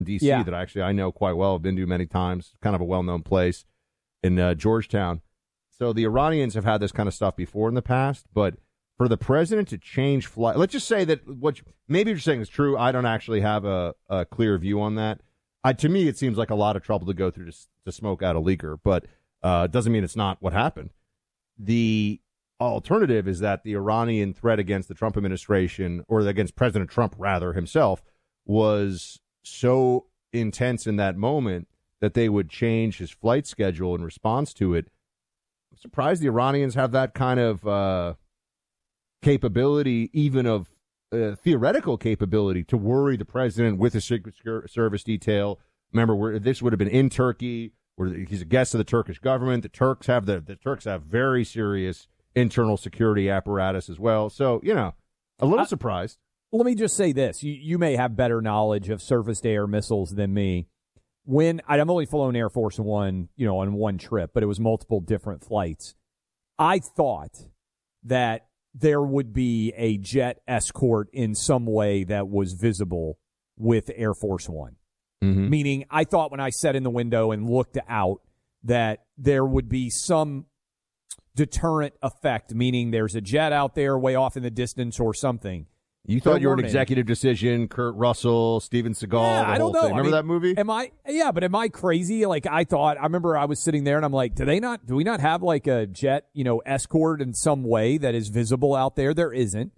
D.C. that I know quite well. I've been to many times. Kind of a well-known place in Georgetown. So the Iranians have had this kind of stuff before in the past, but for the president to change flight, let's just say that what maybe you're saying is true. I don't actually have a clear view on that. To me, it seems like a lot of trouble to go through to smoke out a leaker, but it doesn't mean it's not what happened. The alternative is that the Iranian threat against the Trump administration, or against President Trump, rather, himself, was so intense in that moment that they would change his flight schedule in response to it. I'm surprised the Iranians have that kind of capability, even of theoretical capability, to worry the president with a Secret Service detail. Remember, this would have been in Turkey, where he's a guest of the Turkish government. The Turks have very serious internal security apparatus as well. So, a little surprised. Let me just say this. You may have better knowledge of surface-to-air missiles than me. When I've only flown Air Force One, on one trip, but it was multiple different flights. I thought that there would be a jet escort in some way that was visible with Air Force One. Mm-hmm. Meaning, I thought when I sat in the window and looked out that there would be some deterrent effect, meaning there's a jet out there way off in the distance or something. You thought you were an executive decision, Kurt Russell, Steven Seagal, the whole thing. Remember that movie? But am I crazy? Like, I remember I was sitting there and I'm like, do we not have like a jet, escort in some way that is visible out there? There isn't.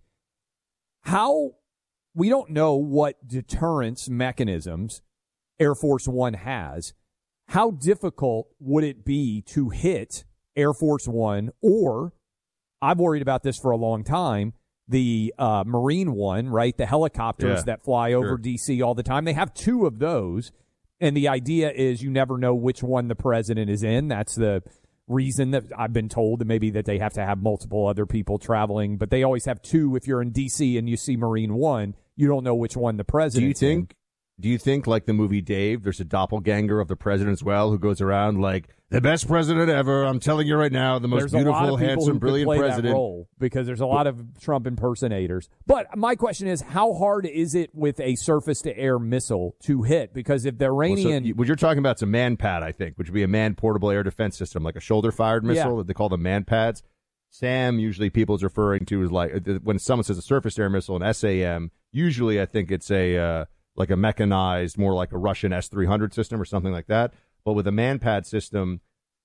We don't know what deterrence mechanisms Air Force One has. How difficult would it be to hit Air Force One, or I've worried about this for a long time, the Marine One, right? The helicopters that fly over D.C. all the time. They have two of those, and the idea is you never know which one the president is in. That's the reason that I've been told, that maybe that they have to have multiple other people traveling, but they always have two. If you're in D.C. and you see Marine One, you don't know which one the president is. Do you think, like the movie Dave, there's a doppelganger of the president as well who goes around like, the best president ever, I'm telling you right now, the most beautiful, handsome, brilliant president. That role, because there's a lot of Trump impersonators. But my question is, how hard is it with a surface-to-air missile to hit? Because if the Iranian... what you're talking about is a man-pad, I think, which would be a manned-portable air defense system, like a shoulder-fired missile that they call them man-pads. SAM, usually people is referring to as like, when someone says a surface-to-air missile, an SAM, usually I think it's like a mechanized, more like a Russian S-300 system or something like that. But with a man-pad system,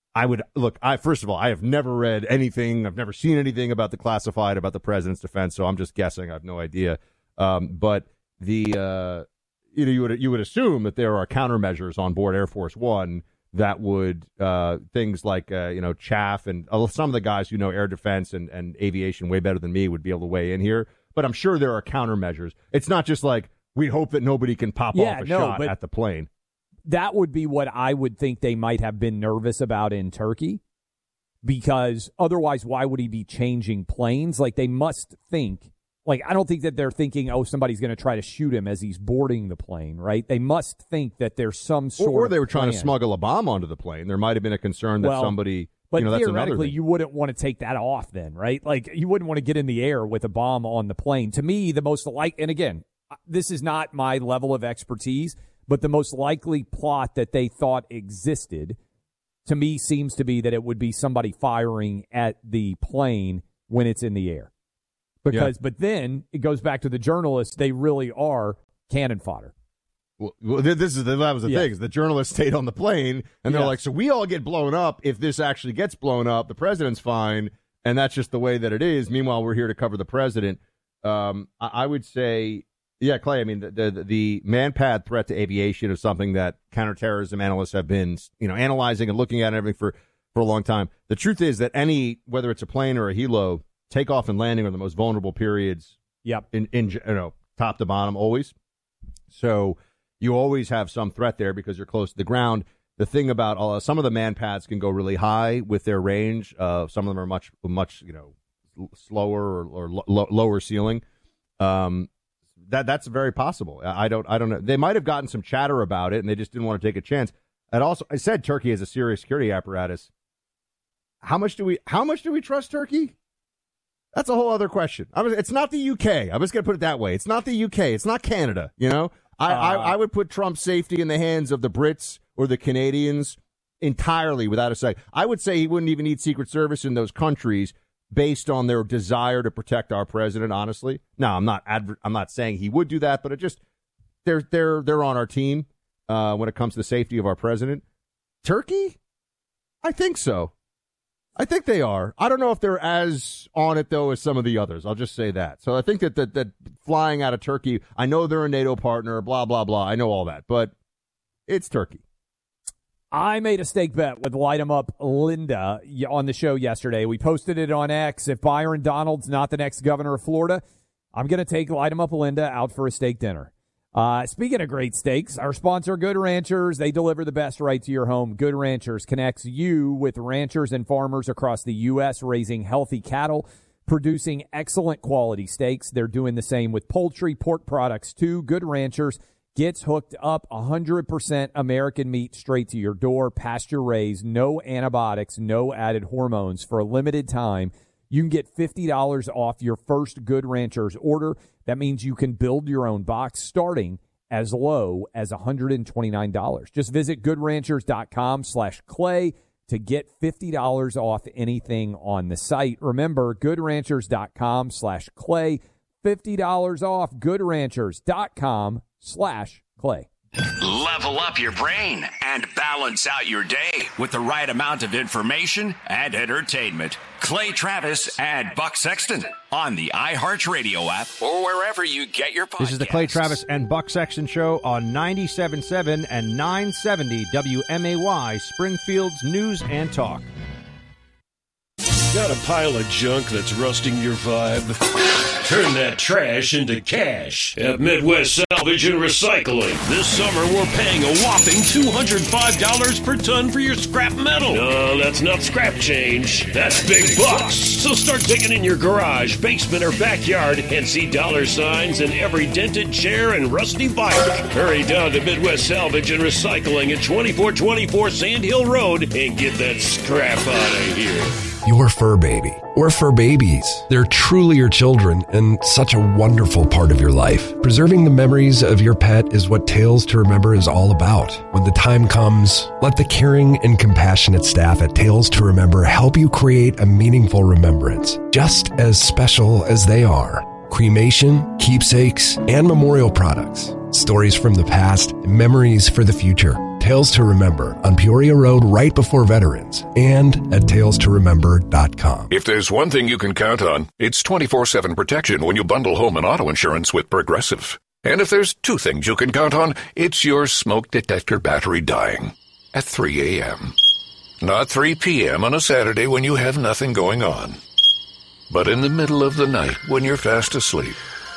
first of all, I have never read anything. I've never seen anything about the classified, about the president's defense, so I'm just guessing. I have no idea. But you would assume that there are countermeasures on board Air Force One that would, things like, chaff, and some of the guys who know air defense and aviation way better than me would be able to weigh in here. But I'm sure there are countermeasures. It's not just like, we hope that nobody can pop off a shot at the plane. That would be what I would think they might have been nervous about in Turkey, because otherwise, why would he be changing planes? Like, they must think, I don't think that they're thinking, somebody's going to try to shoot him as he's boarding the plane, right? They must think that there's some sort of Or they were trying to smuggle a bomb onto the plane. There might have been a concern that somebody... But that's theoretically, you wouldn't want to take that off then, right? Like, you wouldn't want to get in the air with a bomb on the plane. To me, the most and again, this is not my level of expertise, but the most likely plot that they thought existed, to me, seems to be that it would be somebody firing at the plane when it's in the air. But then it goes back to the journalists. They really are cannon fodder. Well, that was the thing. Is the journalists stayed on the plane, and they're like, so we all get blown up. If this actually gets blown up, the president's fine, and that's just the way that it is. Meanwhile, we're here to cover the president. I would say... Yeah, Clay, I mean, the man-pad threat to aviation is something that counterterrorism analysts have been, analyzing and looking at and everything for a long time. The truth is that whether it's a plane or a helo, takeoff and landing are the most vulnerable periods. Yep. In top to bottom, always. So you always have some threat there because you're close to the ground. The thing about some of the man-pads can go really high with their range. Some of them are much, slower or lower ceiling. That's very possible. I don't know. They might have gotten some chatter about it, and they just didn't want to take a chance. And also, I said Turkey has a serious security apparatus. How much do we trust Turkey? That's a whole other question. It's not the UK. I'm just going to put it that way. It's not the UK. It's not Canada. I would put Trump's safety in the hands of the Brits or the Canadians entirely, without a second. I would say he wouldn't even need Secret Service in those countries based on their desire to protect our president. Honestly, no, I'm not saying he would do that, but it just they're on our team when it comes to the safety of our president. Turkey, I think so. I think they are. I don't know if they're as on it, though, as some of the others. I'll just say that. So I think that flying out of Turkey, I know they're a NATO partner, blah, blah, blah. I know all that, but it's Turkey. I made a stake bet with Light 'em Up Linda on the show yesterday. We posted it on X. If Byron Donald's not the next governor of Florida, I'm going to take Light 'em Up Linda out for a steak dinner. Speaking of great steaks, our sponsor, Good Ranchers, they deliver the best right to your home. Good Ranchers connects you with ranchers and farmers across the U.S. raising healthy cattle, producing excellent quality steaks. They're doing the same with poultry, pork products, too. Good Ranchers gets hooked up 100% American meat straight to your door, pasture raised, no antibiotics, no added hormones. For a limited time, you can get $50 off your first Good Ranchers order. That means you can build your own box starting as low as $129. Just visit goodranchers.com/clay to get $50 off anything on the site. Remember, goodranchers.com/clay, $50 off goodranchers.com/clay. Level up your brain and balance out your day with the right amount of information and entertainment. Clay Travis and Buck Sexton on the iHeartRadio app or wherever you get your podcasts. This is the Clay Travis and Buck Sexton show on 97.7 and 970 WMAY, Springfield's News and Talk. Got a pile of junk that's rusting your vibe? Turn that trash into cash at Midwest Salvage and Recycling. This summer, we're paying a whopping $205 per ton for your scrap metal. No, that's not scrap change. That's big bucks. So start digging in your garage, basement, or backyard and see dollar signs in every dented chair and rusty bike. Hurry down to Midwest Salvage and Recycling at 2424 Sand Hill Road and get that scrap out of here. Your fur baby, or fur babies. They're truly your children and such a wonderful part of your life. Preserving the memories of your pet is what Tales to Remember is all about. When the time comes, let the caring and compassionate staff at Tales to Remember help you create a meaningful remembrance, just as special as they are. Cremation, keepsakes, and memorial products. Stories from the past, memories for the future. Tales to Remember on Peoria Road right before Veterans and at talestoremember.com. If there's one thing you can count on, it's 24/7 protection when you bundle home and auto insurance with Progressive. And if there's two things you can count on, it's your smoke detector battery dying at 3 a.m. Not 3 p.m. on a Saturday when you have nothing going on, but in the middle of the night when you're fast asleep.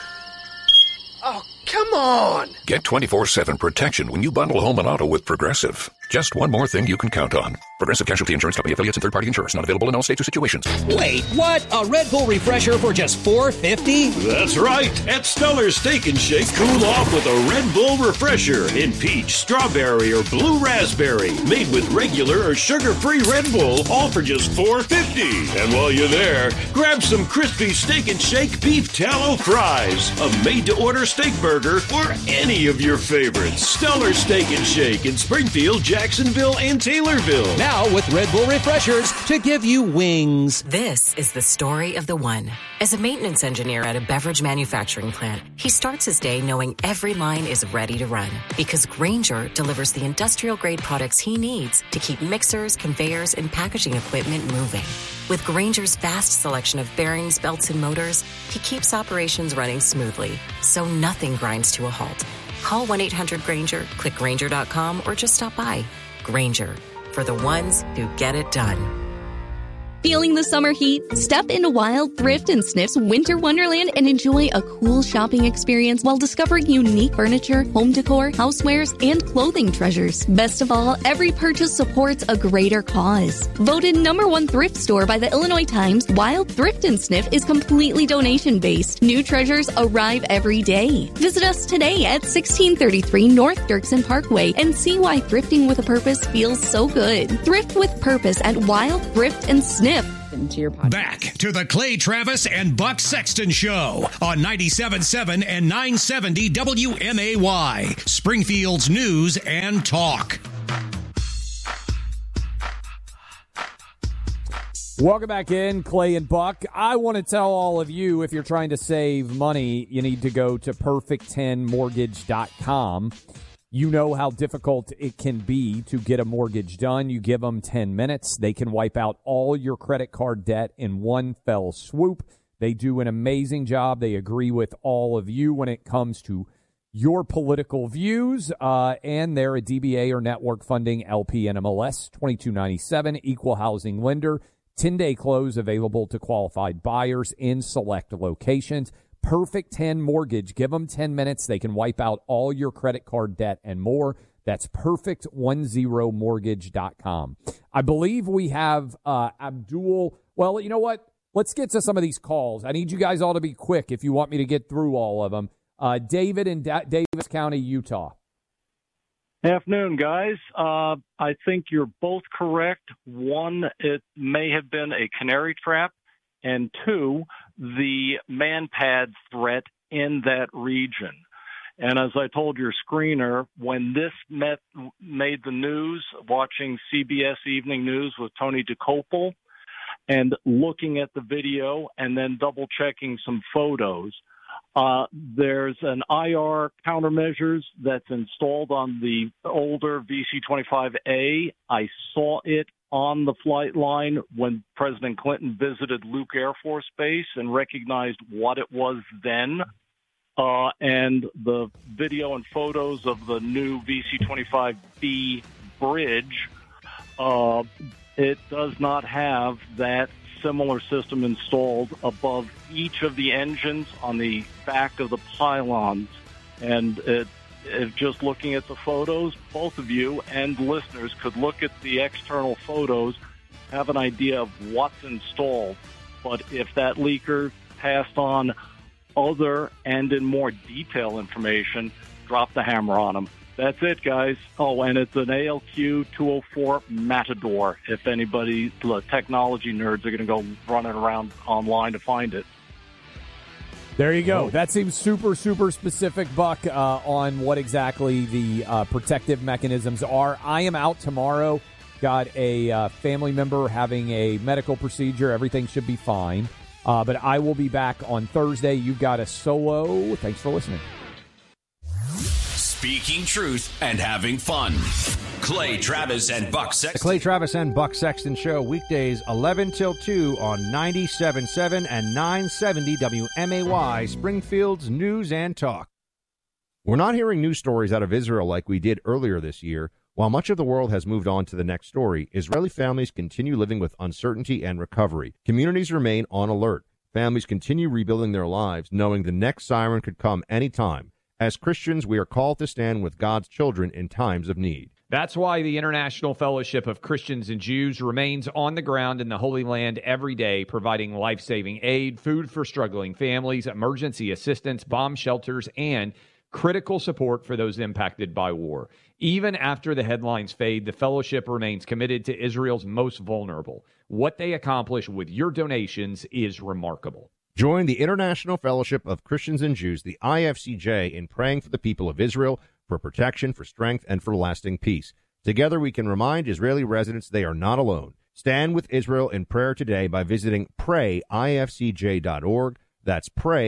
Oh, come on! Get 24/7 protection when you bundle home and auto with Progressive. Just one more thing you can count on. Progressive Casualty Insurance Company, affiliates, and third-party insurers. Not available in all states or situations. Wait, what? A Red Bull refresher for just $4.50? That's right. At Stellar Steak and Shake, cool off with a Red Bull refresher in peach, strawberry, or blue raspberry. Made with regular or sugar-free Red Bull, all for just $4.50. And while you're there, grab some crispy Steak and Shake beef tallow fries, a made-to-order steak burger, or any of your favorites. Stellar Steak and Shake in Springfield, Jacksonville, and Taylorville. Now with Red Bull refreshers to give you wings. This is the story of the one. As a maintenance engineer at a beverage manufacturing plant, he starts his day knowing every line is ready to run because Grainger delivers the industrial-grade products he needs to keep mixers, conveyors, and packaging equipment moving. With Grainger's vast selection of bearings, belts, and motors, he keeps operations running smoothly, so nothing grinds to a halt. Call 1-800-GRAINGER, click Grainger.com, or just stop by. Grainger, for the ones who get it done. Feeling the summer heat? Step into Wild Thrift and Sniff's Winter Wonderland and enjoy a cool shopping experience while discovering unique furniture, home decor, housewares, and clothing treasures. Best of all, every purchase supports a greater cause. Voted #1 thrift store by the Illinois Times, Wild Thrift and Sniff is completely donation-based. New treasures arrive every day. Visit us today at 1633 North Dirksen Parkway and see why thrifting with a purpose feels so good. Thrift with purpose at Wild Thrift and Sniff. listen to your podcast. Back to the Clay Travis and Buck Sexton Show on 97.7 and 970 WMAY, Springfield's News and Talk. Welcome back in, Clay and Buck. I want to tell all of you, if you're trying to save money, you need to go to perfect10mortgage.com. You know how difficult it can be to get a mortgage done. You give them 10 minutes. They can wipe out all your credit card debt in one fell swoop. They do an amazing job. They agree with all of you when it comes to your political views, and they're a DBA or network funding LP NMLS 2297 equal housing lender. 10-day close available to qualified buyers in select locations. Perfect 10 Mortgage. Give them 10 minutes. They can wipe out all your credit card debt and more. That's perfect10mortgage.com. I believe we have Abdul. Well, you know what? Let's get to some of these calls. I need you guys all to be quick if you want me to get through all of them. David in Davis County, Utah. Afternoon, guys. I think you're both correct. One, it may have been a canary trap. And two, the ManPad threat in that region. And as I told your screener, when this made the news, watching CBS Evening News with Tony DeCopel and looking at the video and then double-checking some photos, there's an IR countermeasures that's installed on the older VC-25A. I saw it on the flight line when President Clinton visited Luke Air Force Base and recognized what it was then. And the video and photos of the new VC-25B bridge, it does not have that similar system installed above each of the engines on the back of the pylons. And if just looking at the photos, both of you and listeners could look at the external photos, have an idea of what's installed. But if that leaker passed on other and in more detail information, drop the hammer on them. That's it, guys. Oh, and it's an ALQ 204 Matador. If anybody, the technology nerds, are going to go running around online to find it. There you go. That seems super, super specific, Buck, on what exactly the protective mechanisms are. I am out tomorrow. Got a family member having a medical procedure. Everything should be fine. But I will be back on Thursday. You've got a solo. Thanks for listening. Speaking truth and having fun. Clay Travis and Buck Sexton. The Clay Travis and Buck Sexton Show, weekdays 11 till 2 on 97.7 and 970 WMAY, Springfield's News and Talk. We're not hearing news stories out of Israel like we did earlier this year. While much of the world has moved on to the next story, Israeli families continue living with uncertainty and recovery. Communities remain on alert. Families continue rebuilding their lives, knowing the next siren could come anytime. As Christians, we are called to stand with God's children in times of need. That's why the International Fellowship of Christians and Jews remains on the ground in the Holy Land every day, providing life-saving aid, food for struggling families, emergency assistance, bomb shelters, and critical support for those impacted by war. Even after the headlines fade, the fellowship remains committed to Israel's most vulnerable. What they accomplish with your donations is remarkable. Join the International Fellowship of Christians and Jews, the IFCJ, in praying for the people of Israel, for protection, for strength, and for lasting peace. Together we can remind Israeli residents they are not alone. Stand with Israel in prayer today by visiting prayifcj.org. That's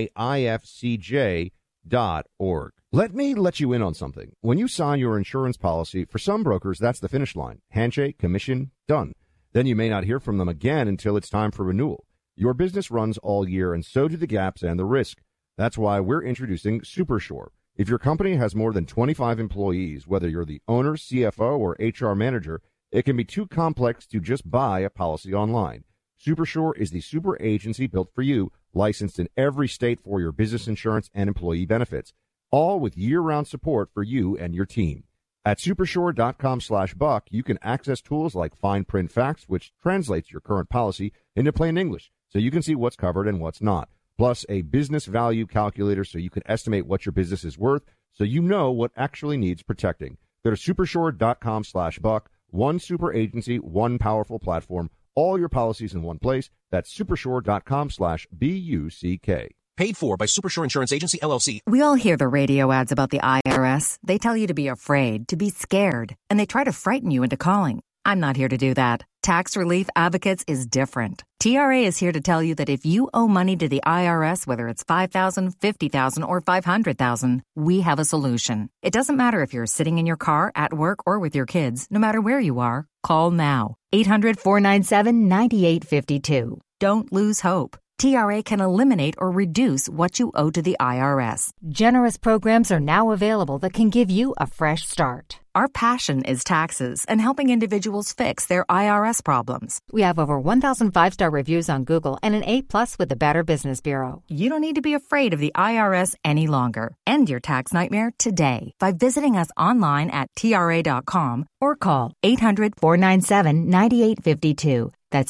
prayifcj.org. Let me let you in on something. When you sign your insurance policy, for some brokers, that's the finish line. Handshake, commission, done. Then you may not hear from them again until it's time for renewal. Your business runs all year, and so do the gaps and the risk. That's why we're introducing SuperSure. If your company has more than 25 employees, whether you're the owner, CFO, or HR manager, it can be too complex to just buy a policy online. SuperSure is the super agency built for you, licensed in every state for your business insurance and employee benefits, all with year-round support for you and your team. At supersure.com/buck, you can access tools like fine print facts, which translates your current policy into plain English, so you can see what's covered and what's not. Plus a business value calculator so you can estimate what your business is worth, so you know what actually needs protecting. Go to supersure.com/buck. One super agency, one powerful platform, All your policies in one place. That's supershore.com/BUCK. Paid for by Supershore Insurance Agency, LLC. We all hear the radio ads about the IRS. They tell you to be afraid, to be scared, and they try to frighten you into calling. I'm not here to do that. Tax Relief Advocates is different. TRA is here to tell you that if you owe money to the IRS, whether it's $5,000, $50,000, or $500,000, we have a solution. It doesn't matter if you're sitting in your car, at work, or with your kids. No matter where you are, call now. 800-497-9852. Don't lose hope. TRA can eliminate or reduce what you owe to the IRS. Generous programs are now available that can give you a fresh start. Our passion is taxes and helping individuals fix their IRS problems. We have over 1,000 5-star reviews on Google and an A+ with the Better Business Bureau. You don't need to be afraid of the IRS any longer. End your tax nightmare today by visiting us online at TRA.com or call 800-497-9852. That's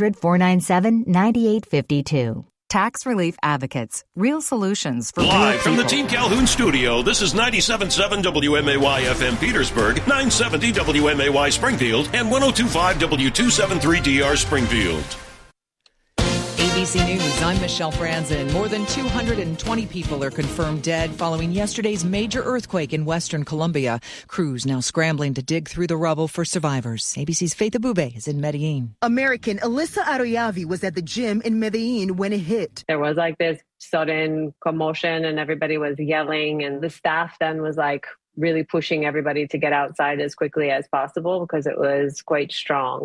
800-497-9852. Tax Relief Advocates. Real solutions for Live real from the people. Team Calhoun studio, this is 97.7 WMAY FM Petersburg, 970 WMAY Springfield, and 102.5 W273DR Springfield. ABC News, I'm Michelle Franzen. More than 220 people are confirmed dead following yesterday's major earthquake in western Colombia. Crews now scrambling to dig through the rubble for survivors. ABC's Faith Abube is in Medellin. American Alyssa Aroyavi was at the gym in Medellin when it hit. There was like this sudden commotion and everybody was yelling, and the staff then was like really pushing everybody to get outside as quickly as possible because it was quite strong.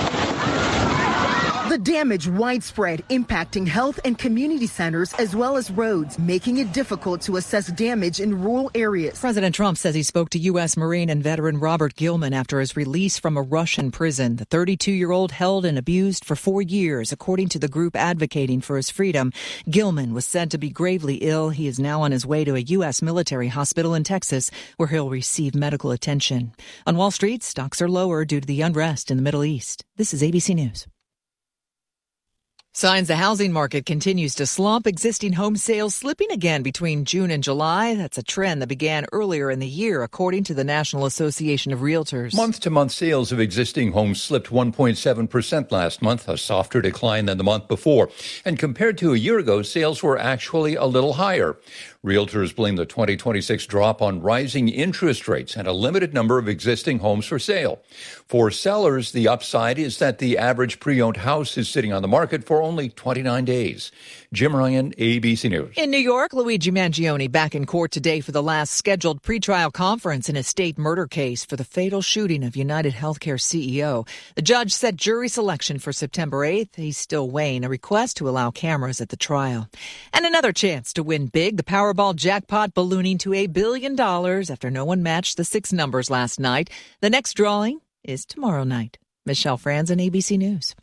The damage widespread, impacting health and community centers as well as roads, making it difficult to assess damage in rural areas. President Trump says he spoke to U.S. Marine and veteran Robert Gilman after his release from a Russian prison. The 32-year-old held and abused for 4 years, according to the group advocating for his freedom. Gilman was said to be gravely ill. He is now on his way to a U.S. military hospital in Texas, where he'll receive medical attention. On Wall Street, stocks are lower due to the unrest in the Middle East. This is ABC News. Signs the housing market continues to slump. Existing home sales slipping again between June and July. That's a trend that began earlier in the year, according to the National Association of Realtors. Month-to-month sales of existing homes slipped 1.7% last month, a softer decline than the month before. And compared to a year ago, sales were actually a little higher. Realtors blame the 2026 drop on rising interest rates and a limited number of existing homes for sale. For sellers, the upside is that the average pre-owned house is sitting on the market for only 29 days. Jim Ryan, ABC News. In New York, Luigi Mangione back in court today for the last scheduled pretrial conference in a state murder case for the fatal shooting of United Healthcare CEO. The judge set jury selection for September 8th. He's still weighing a request to allow cameras at the trial. And another chance to win big, the Powerball jackpot ballooning to $1 billion after no one matched the 6 numbers last night. The next drawing is tomorrow night. Michelle Franzen, ABC News.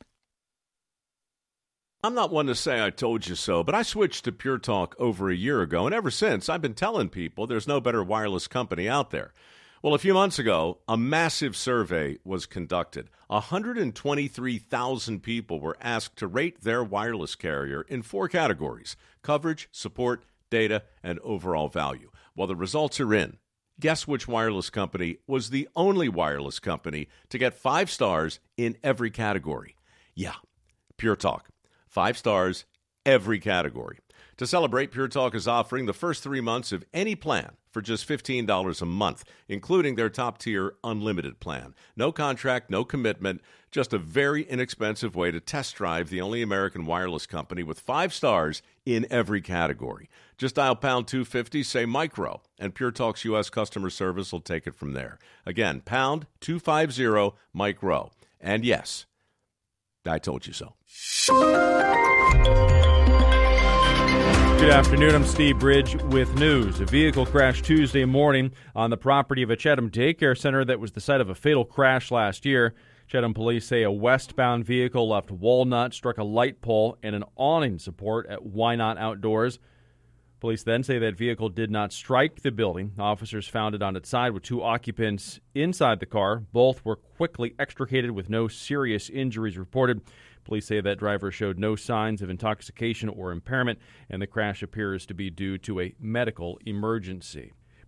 I'm not one to say I told you so, but I switched to Pure Talk over a year ago, and ever since, I've been telling people there's no better wireless company out there. Well, a few months ago, a massive survey was conducted. 123,000 people were asked to rate their wireless carrier in 4 categories: coverage, support, data, and overall value. Well, the results are in. Guess which wireless company was the only wireless company to get 5 stars in every category? Yeah, Pure Talk. 5 stars, every category. To celebrate, Pure Talk is offering the first 3 months of any plan for just $15 a month, including their top-tier unlimited plan. No contract, no commitment, just a very inexpensive way to test drive the only American wireless company with 5 stars in every category. Just dial pound 250, say micro, and Pure Talk's U.S. customer service will take it from there. Again, pound 250 micro. And yes, I told you so. Good afternoon. I'm Steve Bridge with news. A vehicle crashed Tuesday morning on the property of a Chatham daycare center that was the site of a fatal crash last year. Chatham police say a westbound vehicle left Walnut, struck a light pole and an awning support at Why Not Outdoors. Police then say that vehicle did not strike the building. Officers found it on its side with 2 occupants inside the car. Both were quickly extricated with no serious injuries reported. Police say that driver showed no signs of intoxication or impairment, and the crash appears to be due to a medical emergency.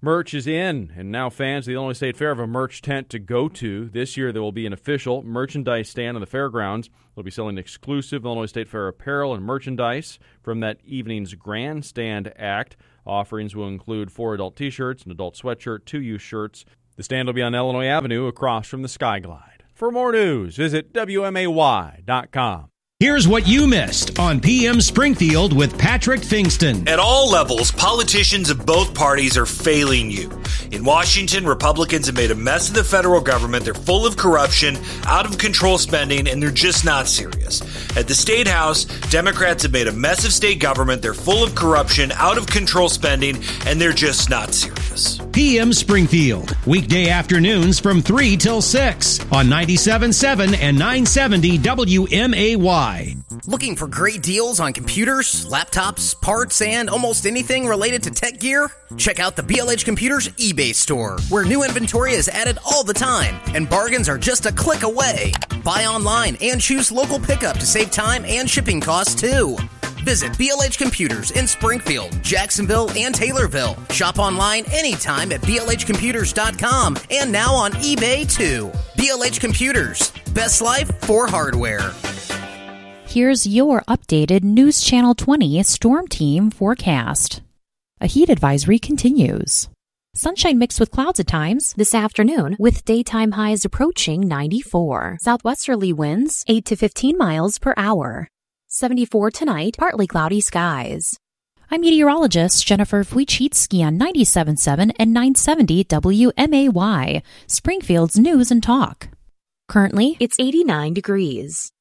Merch is in, and now fans of the Illinois State Fair have a merch tent to go to. This year there will be an official merchandise stand on the fairgrounds. They'll be selling exclusive Illinois State Fair apparel and merchandise from that evening's grandstand act. Offerings will include 4 adult T-shirts, an adult sweatshirt, 2 youth shirts. The stand will be on Illinois Avenue across from the Skyglide. For more news, visit WMAY.com. Here's what you missed on PM Springfield with Patrick Fingston. At all levels, politicians of both parties are failing you. In Washington, Republicans have made a mess of the federal government. They're full of corruption, out of control spending, and they're just not serious. At the State House, Democrats have made a mess of state government. They're full of corruption, out of control spending, and they're just not serious. PM Springfield, weekday afternoons from 3 till 6 on 97.7 and 970 WMAY. Looking for great deals on computers, laptops, parts, and almost anything related to tech gear? Check out the BLH Computers eBay store, where new inventory is added all the time, and bargains are just a click away. Buy online and choose local pickup to save time and shipping costs, too. Visit BLH Computers in Springfield, Jacksonville, and Taylorville. Shop online anytime at blhcomputers.com and now on eBay, too. BLH Computers. Best life for hardware. Here's your updated News Channel 20 Storm Team forecast. A heat advisory continues. Sunshine mixed with clouds at times this afternoon, with daytime highs approaching 94. Southwesterly winds 8 to 15 miles per hour. 74 tonight, partly cloudy skies. I'm meteorologist Jennifer Wojcicki on 97.7 and 970 WMAY, Springfield's News and Talk. Currently, it's 89 degrees.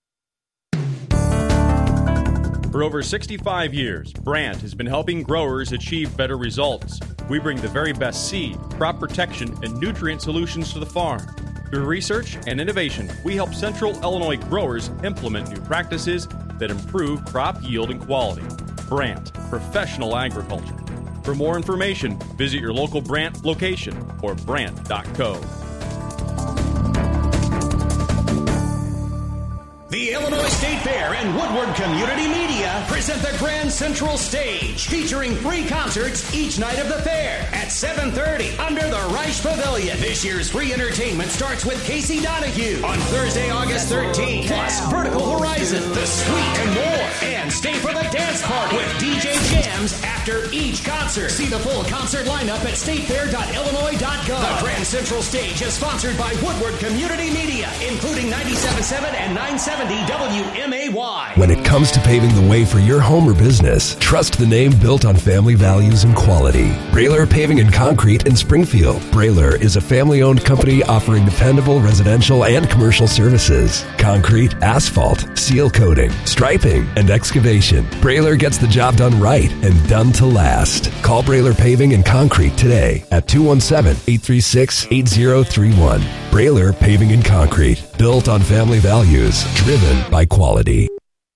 For over 65 years, Brandt has been helping growers achieve better results. We bring the very best seed, crop protection, and nutrient solutions to the farm. Through research and innovation, we help Central Illinois growers implement new practices that improve crop yield and quality. Brandt, professional agriculture. For more information, visit your local Brandt location or brandt.co. The Illinois State Fair and Woodward Community Media present the Grand Central Stage, featuring 3 concerts each night of the fair at 7:30 under the Reich Pavilion. This year's free entertainment starts with Casey Donahue on Thursday, August 13th, plus Vertical Horizon, The Sweet, and more. And stay for the dance party with DJ Jams after each concert. See the full concert lineup at statefair.illinois.gov. The Grand Central Stage is sponsored by Woodward Community Media, including 97.7 and 970 WMAY. When it comes to paving the way for your home or business, trust the name built on family values and quality. Brailer Paving and Concrete in Springfield. Brailer is a family-owned company offering dependable residential and commercial services. Concrete, asphalt, seal coating, striping, and excavation. Brailer gets the job done right and done to last. Call Brailer Paving and Concrete today at 217-836-8031. Brailer Paving and Concrete. Built on family values, driven by quality.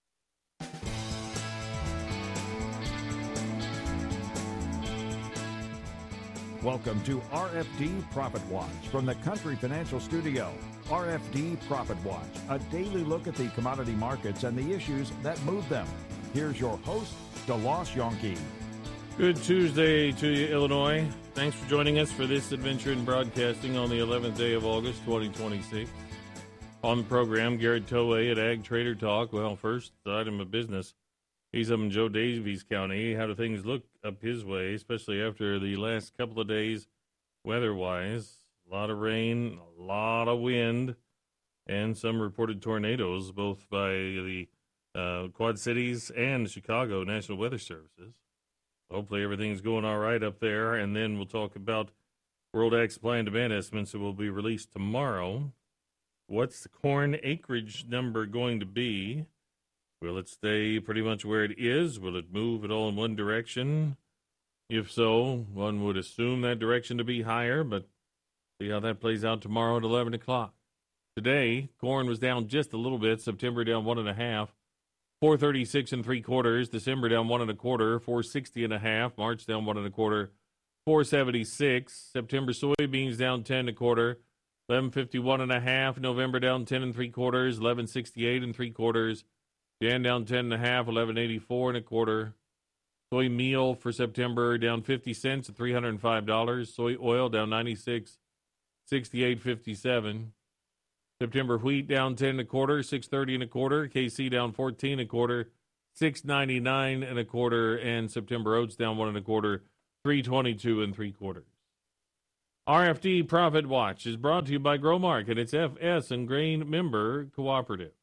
Welcome to RFD Profit Watch from the Country Financial Studio. RFD Profit Watch, a daily look at the commodity markets and the issues that move them. Here's your host, DeLoss Yonke. Good Tuesday to you, Illinois. Thanks for joining us for this adventure in broadcasting on the 11th day of August, 2026. On the program, Garrett Tolley at Ag Trader Talk. Well, first item of business. He's up in Joe Davies County. How do things look up his way, especially after the last couple of days weather-wise? A lot of rain, a lot of wind, and some reported tornadoes, both by the Quad Cities and Chicago National Weather Services. Hopefully everything's going all right up there, and then we'll talk about World Ag Supply and Demand estimates that will be released tomorrow. What's the corn acreage number going to be? Will it stay pretty much where it is? Will it move at all in one direction? If so, one would assume that direction to be higher, but see how that plays out tomorrow at 11 o'clock. Today, corn was down just a little bit. September down 1.5. 436 3/4. December down 1 1/4. 460 1/2. March down 1 1/4. 476. September soybeans down 10 1/4. 1151 1/2. November down 10 3/4. 1168 3/4. Jan down 10 1/2. 1184 1/4. Soy meal for September down 50 cents at $305. Soy oil down 96, 68.57. September wheat down 10 and a quarter, 6.30 and a quarter. KC down 14 and a quarter, 6.99 and a quarter. And September oats down 1 and a quarter, 3.22 and 3/4. RFD Profit Watch is brought to you by Growmark and its FS and Grain member cooperative.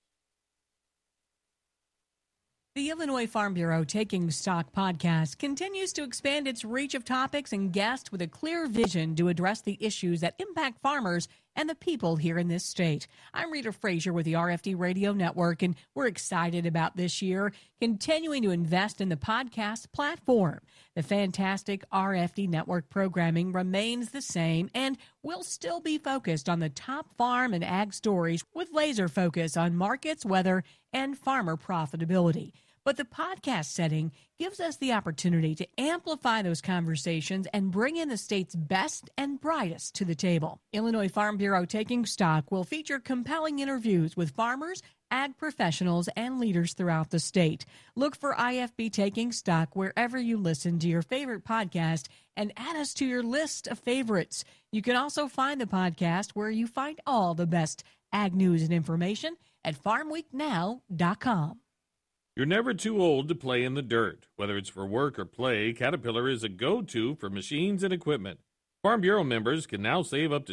The Illinois Farm Bureau Taking Stock podcast continues to expand its reach of topics and guests with a clear vision to address the issues that impact farmers and the people here in this state. I'm Rita Frazier with the RFD Radio Network, and we're excited about this year continuing to invest in the podcast platform. The fantastic RFD Network programming remains the same, and we'll still be focused on the top farm and ag stories with laser focus on markets, weather, and farmer profitability. But the podcast setting gives us the opportunity to amplify those conversations and bring in the state's best and brightest to the table. Illinois Farm Bureau Taking Stock will feature compelling interviews with farmers, ag professionals, and leaders throughout the state. Look for IFB Taking Stock wherever you listen to your favorite podcast and add us to your list of favorites. You can also find the podcast where you find all the best ag news and information at farmweeknow.com. You're never too old to play in the dirt. Whether it's for work or play, Caterpillar is a go-to for machines and equipment. Farm Bureau members can now save up to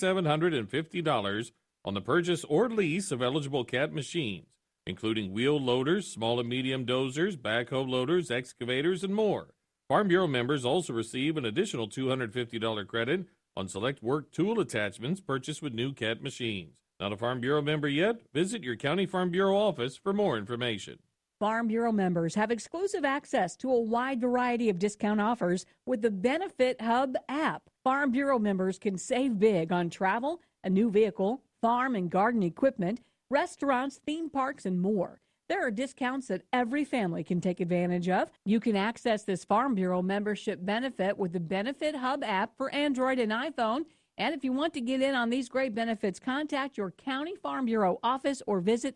$2,750 on the purchase or lease of eligible Cat machines, including wheel loaders, small and medium dozers, backhoe loaders, excavators, and more. Farm Bureau members also receive an additional $250 credit on select work tool attachments purchased with new Cat machines. Not a Farm Bureau member yet? Visit your county Farm Bureau office for more information. Farm Bureau members have exclusive access to a wide variety of discount offers with the Benefit Hub app. Farm Bureau members can save big on travel, a new vehicle, farm and garden equipment, restaurants, theme parks, and more. There are discounts that every family can take advantage of. You can access this Farm Bureau membership benefit with the Benefit Hub app for Android and iPhone. And if you want to get in on these great benefits, contact your county Farm Bureau office or visit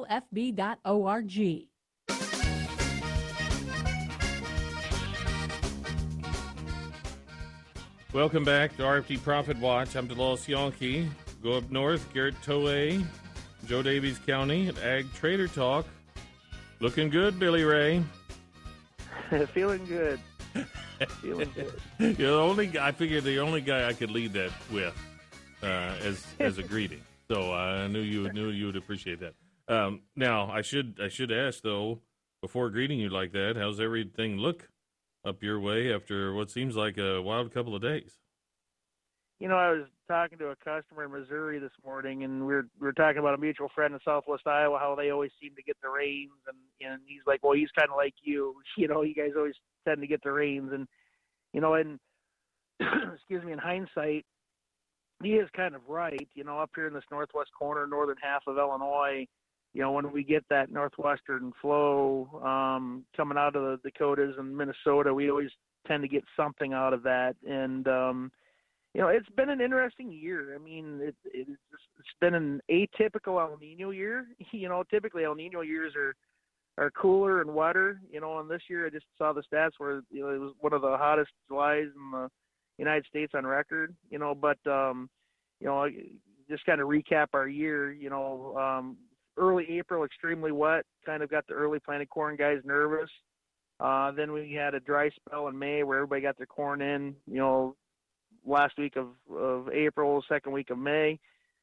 ilfb.org. Welcome back to RFD Profit Watch. I'm DeLoss Yonke. Go up north, Garrett Tolley, Joe Davies County at Ag Trader Talk. Looking good, Billy Ray. Feeling good. Feeling good. I figured the only guy I could lead that with as a greeting. So I knew you would appreciate that. Now I should ask though, before greeting you like that, how's everything look up your way after what seems like a wild couple of days? You know, I was talking to a customer in Missouri this morning, and we were talking about a mutual friend in Southwest Iowa, how they always seem to get the rains, and he's like, well, he's kind of like you. You know, you guys always tend to get the rains, and you know, and excuse me, in hindsight, he is kind of right. You know, up here in this northwest corner, northern half of Illinois, you know, when we get that northwestern flow coming out of the Dakotas and Minnesota, we always tend to get something out of that. And, you know, it's been an interesting year. I mean, it's been an atypical El Nino year. You know, typically El Nino years are cooler and wetter. You know, and this year I just saw the stats where, you know, it was one of the hottest Julys in the United States on record. You know, but, you know, just kind of recap our year, you know, early April, extremely wet, kind of got the early planted corn guys nervous. Then we had a dry spell in May where everybody got their corn in, you know, last week of April, second week of May.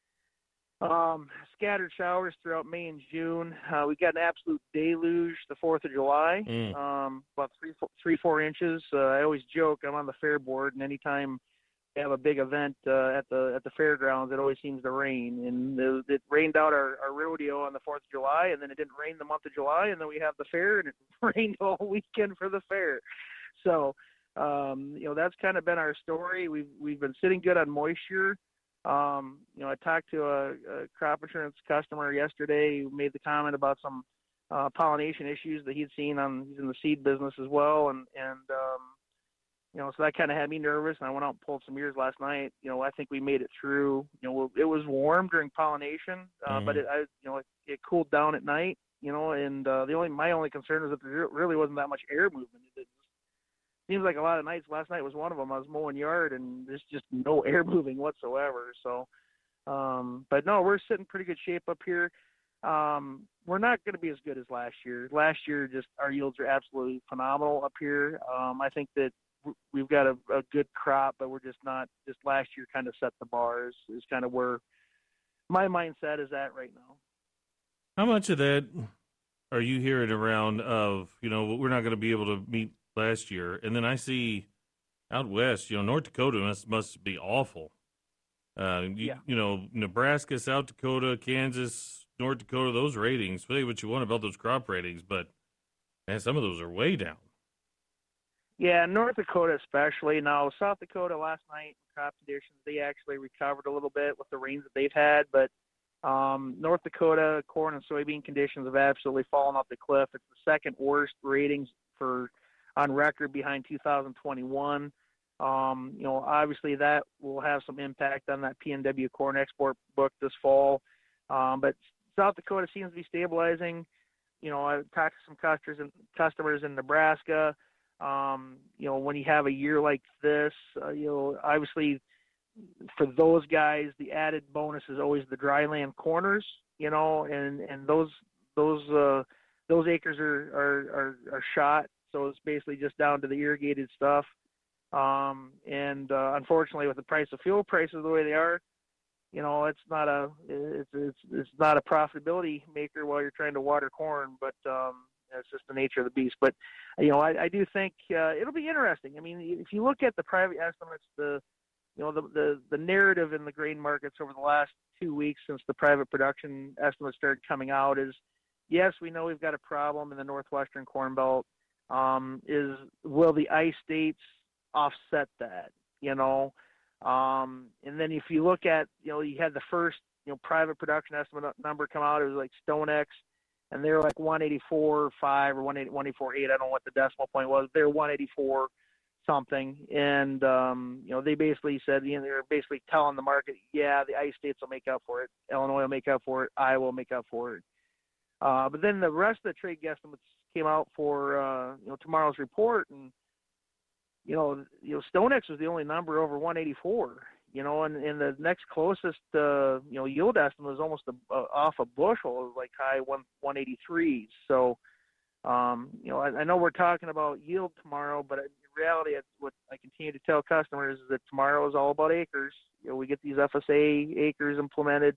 Scattered showers throughout May and June. We got an absolute deluge the 4th of July, about 3-4 inches. I always joke, I'm on the fair board, and anytime we have a big event at the fairgrounds, it always seems to rain. And it rained out our rodeo on the 4th of July, and then it didn't rain the month of July, and then we have the fair, and it rained all weekend for the fair. So, you know, that's kind of been our story. We've been sitting good on moisture. You know, I talked to a crop insurance customer yesterday who made the comment about some pollination issues that he'd seen he's in the seed business as well, and So that kind of had me nervous, and I went out and pulled some ears last night. I think we made it through. It was warm during pollination, but it cooled down at night. And my only concern was that there really wasn't that much air movement. It seems like a lot of nights. Last night was one of them. I was mowing yard, and there's just no air moving whatsoever. So, but no, we're sitting pretty good shape up here. We're not going to be as good as last year. Last year, just our yields are absolutely phenomenal up here. I think that we've got a good crop, but we're just not. Just last year kind of set the bars. Is kind of where my mindset is at right now. How much of that are you hearing around of, we're not going to be able to meet last year? And then I see out west, North Dakota must be awful. Nebraska, South Dakota, Kansas, North Dakota, those ratings, say what you want about those crop ratings, but man, some of those are way down. Yeah, North Dakota especially. Now, South Dakota last night, crop conditions, they actually recovered a little bit with the rains that they've had, but North Dakota corn and soybean conditions have absolutely fallen off the cliff. It's the second worst ratings on record behind 2021. Obviously that will have some impact on that PNW corn export book this fall. But South Dakota seems to be stabilizing. I've talked to some customers in Nebraska. When you have a year like this, obviously for those guys, the added bonus is always the dryland corners, and those acres are shot. So it's basically just down to the irrigated stuff. Unfortunately, with the price of fuel prices the way they are, it's not a profitability maker while you're trying to water corn, but it's just the nature of the beast. But I do think it'll be interesting. I mean, if you look at the private estimates, the narrative in the grain markets over the last 2 weeks since the private production estimates started coming out is, yes, we know we've got a problem in the northwestern Corn Belt. Will the ice states offset that? And then if you look at, you had the first, private production estimate number come out. It was like StoneX, and they were like 184.5 or 184.8. I don't know what the decimal point was. They're 184 something, and they basically said, they're basically telling the market, yeah, the ice states will make up for it. Illinois will make up for it. Iowa will make up for it. But then the rest of the trade guesstimates came out for tomorrow's report, and StoneX was the only number over 184. And the next closest yield estimate was almost off a bushel, it was like high 183s. So I know we're talking about yield tomorrow, but in reality, what I continue to tell customers is that tomorrow is all about acres. We get these FSA acres implemented.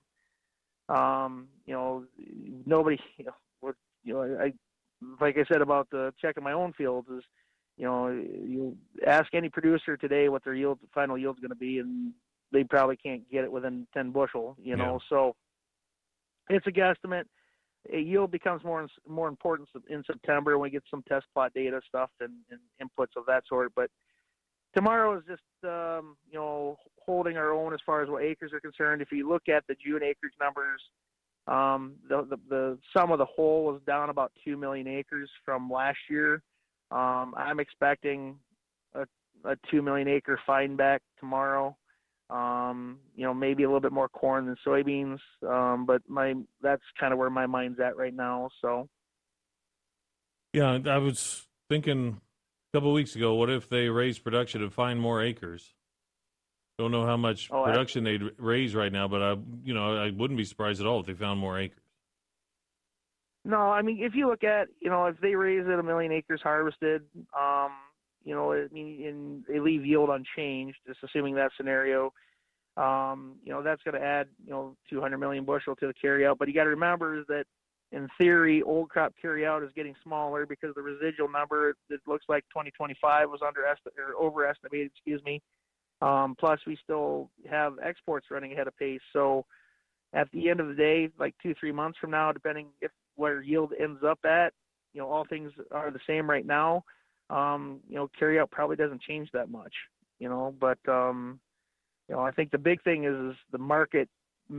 Nobody, like I said about the checking my own fields is, you ask any producer today what their final yield is going to be, and they probably can't get it within 10 bushel, So it's a guesstimate. A yield becomes more important in September when we get some test plot data stuff and inputs of that sort. But tomorrow is just, holding our own as far as what acres are concerned. If you look at the June acreage numbers, the sum of the whole was down about 2 million acres from last year. I'm expecting a 2 million acre fine back tomorrow. Maybe a little bit more corn than soybeans. But that's kind of where my mind's at right now. So. Yeah, I was thinking a couple of weeks ago, what if they raise production and find more acres? Don't know how much production they'd raise right now, but I wouldn't be surprised at all if they found more acres. No, I mean, if you look at, if they raise it 1 million acres harvested, and they leave yield unchanged, just assuming that scenario, that's going to add, 200 million bushel to the carryout. But you got to remember is that in theory, old crop carryout is getting smaller because the residual number, it looks like 2025 was overestimated, plus we still have exports running ahead of pace. So at the end of the day, like 2-3 months from now, depending where yield ends up at, all things are the same right now. Carryout probably doesn't change that much, but I think the big thing is the market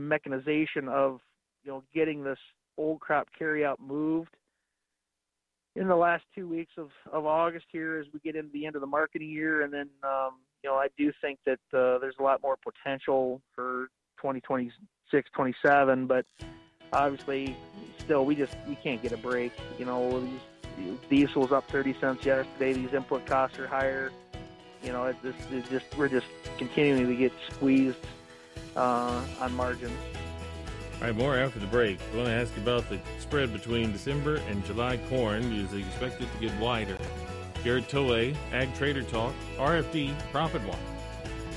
mechanization of, getting this old crop carryout moved. in the last 2 weeks of August here as we get into the end of the marketing year. And then, I do think that there's a lot more potential for 2026, 27, but obviously still we can't get a break. Diesel's up 30 cents yesterday. These input costs are higher. We're just continuing to get squeezed on margins. All right, more after the break. I want to ask about the spread between December and July corn. Is it expected to get wider? Garrett Tolle, Ag Trader Talk, RFD Profit Watch.